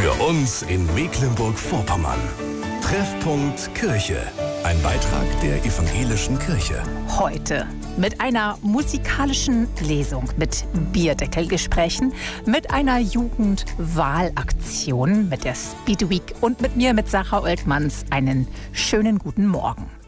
Für uns in Mecklenburg-Vorpommern. Treffpunkt Kirche. Ein Beitrag der Evangelischen Kirche. Heute mit einer musikalischen Lesung, mit Bierdeckelgesprächen, mit einer Jugendwahlaktion, mit der Speed Week und mit mir, mit Sarah Oltmanns. Einen schönen guten Morgen.